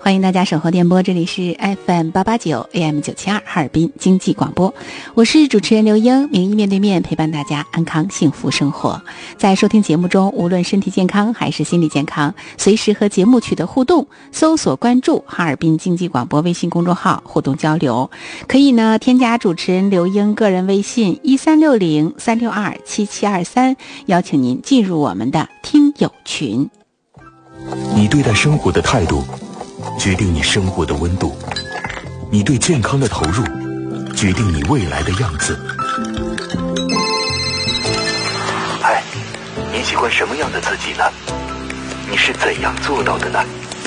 欢迎大家守候电波，这里是 FM 889 AM 972哈尔滨经济广播，我是主持人刘英，名医面对面陪伴大家安康幸福生活。在收听节目中，无论身体健康还是心理健康，随时和节目取得互动，搜索关注哈尔滨经济广播微信公众号互动交流，可以呢添加主持人刘英个人微信1360-362-7723，邀请您进入我们的听友群。 你对待生活的态度决定你生活的温度，你对健康的投入决定你未来的样子。嗨，你喜欢什么样的自己呢？你是怎样做到的呢？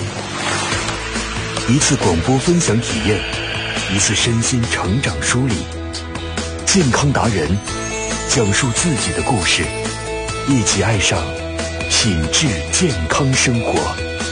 一次广播分享体验，一次身心成长梳理，健康达人讲述自己的故事，一起爱上品质健康生活。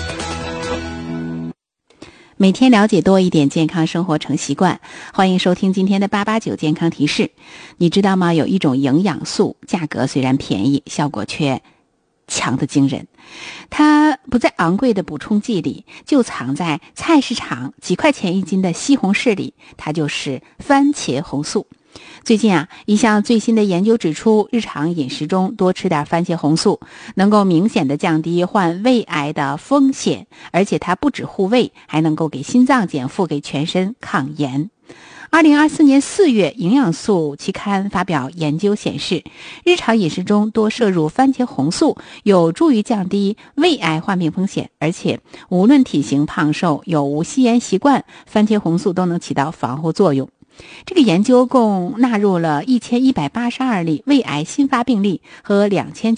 每天了解多一点，健康生活成习惯。欢迎收听今天的889健康提示。你知道吗？有一种营养素，价格虽然便宜，效果却强得惊人。它不在昂贵的补充剂里，就藏在菜市场几块钱一斤的西红柿里，它就是番茄红素。最近一项最新的研究指出，日常饮食中多吃点番茄红素，能够明显的降低患胃癌的风险，而且它不止护胃，还能够给心脏减负，给全身抗炎。2024年4月，营养素期刊发表研究显示，日常饮食中多摄入番茄红素有助于降低胃癌患病风险，而且无论体型胖瘦，有无吸烟习惯，番茄红素都能起到防护作用。这个研究共纳入了1182例胃癌新发病例和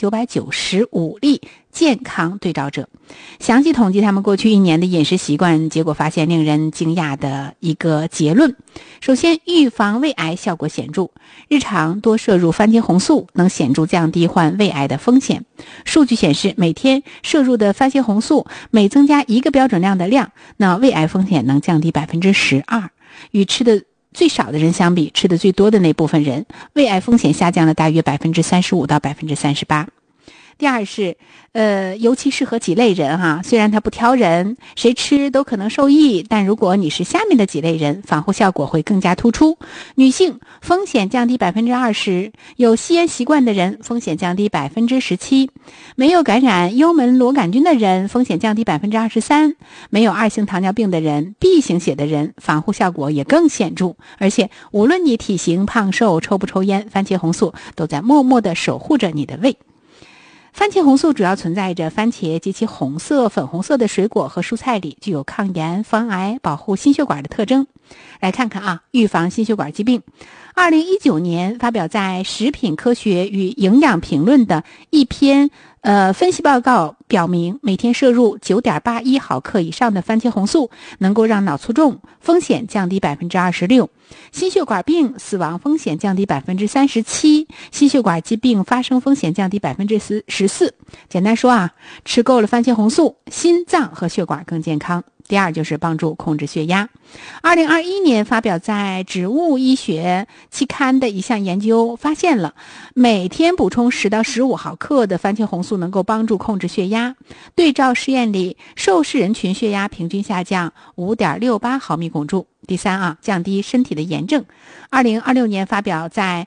2995例健康对照者，详细统计他们过去1年的饮食习惯，结果发现令人惊讶的一个结论。首先，预防胃癌效果显著，日常多摄入番茄红素能显著降低患胃癌的风险。数据显示，每天摄入的番茄红素每增加1个标准量的量，那胃癌风险能降低 12%， 与吃的最少的人相比，吃的最多的那部分人，胃癌风险下降了大约 35%到 38%。第二是尤其适合几类人虽然它不挑人，谁吃都可能受益，但如果你是下面的几类人，防护效果会更加突出。女性风险降低 20%， 有吸烟习惯的人风险降低 17%， 没有感染幽门螺杆菌的人风险降低 23%， 没有2型糖尿病的人， B 型血的人防护效果也更显著。而且无论你体型胖瘦，抽不抽烟，番茄红素都在默默地守护着你的胃。番茄红素主要存在着番茄及其红色、粉红色的水果和蔬菜里，具有抗炎、防癌、保护心血管的特征。来看看预防心血管疾病。2019年发表在《食品科学与营养评论》的一篇分析报告表明，每天摄入 9.81 毫克以上的番茄红素能够让脑卒中风险降低 26%， 心血管病死亡风险降低 37%， 心血管疾病发生风险降低 14%。 简单说吃够了番茄红素，心脏和血管更健康。第二就是帮助控制血压。2021年发表在《植物医学》期刊的一项研究发现了，每天补充10到15毫克的番茄红素能够帮助控制血压。对照试验里，受试人群血压平均下降 5.68 毫米汞柱。第三降低身体的炎症。2026年发表在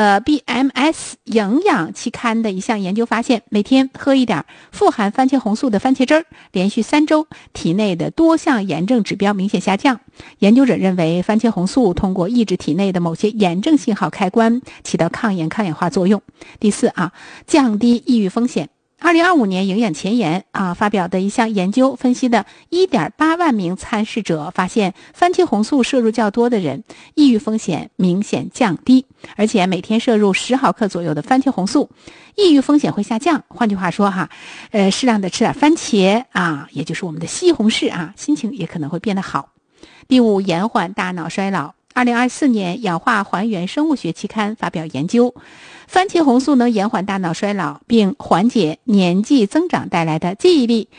BMS 营养期刊的一项研究发现，每天喝一点富含番茄红素的番茄汁儿，连续3周，体内的多项炎症指标明显下降。研究者认为，番茄红素通过抑制体内的某些炎症信号开关，起到抗炎抗氧化作用。第四降低抑郁风险。2025年营养前沿发表的一项研究分析的 1.8 万名参试者发现，番茄红素摄入较多的人抑郁风险明显降低，而且每天摄入10毫克左右的番茄红素，抑郁风险会下降。换句话说适量的吃点番茄也就是我们的西红柿心情也可能会变得好。第五，延缓大脑衰老。2024年氧化还原生物学期刊发表研究，番茄红素能延缓大脑衰老，并缓解年纪增长带来的记忆力、